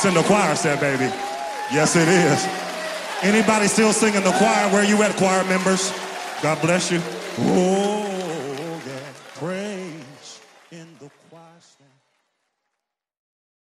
It's in the choir set, baby. Yes, it is. Anybody still singing the choir? Where you at, choir members? God bless you. Oh, yeah. Praise in the choir stand.